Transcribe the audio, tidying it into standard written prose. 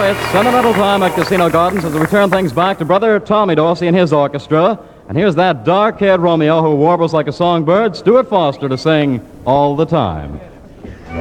it's sentimental time at Casino Gardens as we turn things back to Brother Tommy Dorsey and his orchestra. And here's that dark-haired Romeo who warbles like a songbird, Stuart Foster, to sing All the Time.